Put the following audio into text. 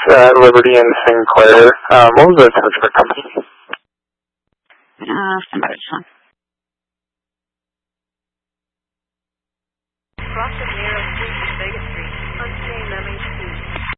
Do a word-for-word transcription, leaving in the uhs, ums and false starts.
uh, Liberty and Sinclair. Um, what was the temperature company? Uh, somebody's phone.